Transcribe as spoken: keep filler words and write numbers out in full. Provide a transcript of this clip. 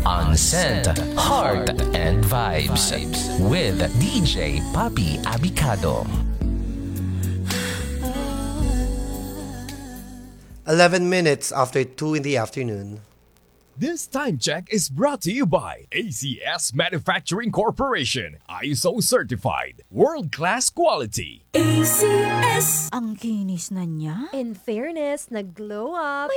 on Scent, Heart, and Vibes with D J Papi Abicado. eleven minutes after two in the afternoon. This time check is brought to you by A C S Manufacturing Corporation, I S O certified, world-class quality. A C S! Ang kinis na niya. In fairness, nag-glow up.